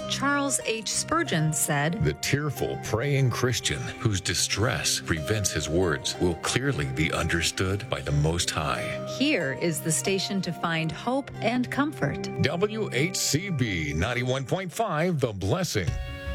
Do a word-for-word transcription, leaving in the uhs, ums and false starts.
Charles H. Spurgeon said, "The tearful, praying Christian whose distress prevents his words will clearly be understood by the Most High." Here is the station to find hope and comfort. W H C B ninety-one point five, The Blessing.